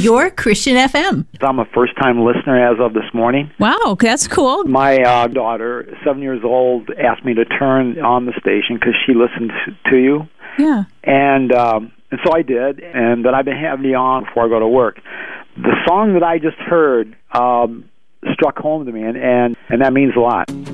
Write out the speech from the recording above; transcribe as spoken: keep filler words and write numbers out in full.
Your Christian F M. I'm a first-time listener as of this morning. Wow, that's cool. My uh, daughter, seven years old, asked me to turn on the station because she listened to you. Yeah. And, um, and so I did, and then I've been having you on before I go to work. The song that I just heard um, struck home to me, and, and, and that means a lot.